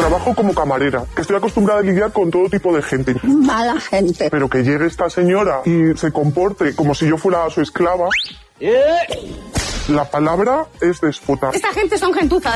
trabajo como camarera, que estoy acostumbrada a lidiar con todo tipo de gente. Mala gente. Pero que llegue esta señora y se comporte como si yo fuera su esclava... La palabra es déspota. Esta gente son gentuza.